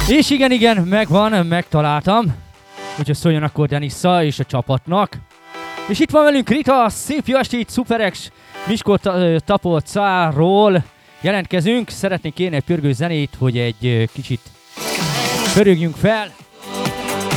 És igen, megvan, megtaláltam. Úgyhogy szóljon akkor Denissa és a csapatnak. És itt van velünk Rita, szép jó estét, Superex, Miskolc-Tapolcáról jelentkezünk. Szeretnénk kérni egy pörgő zenét, hogy egy kicsit pörögjünk fel.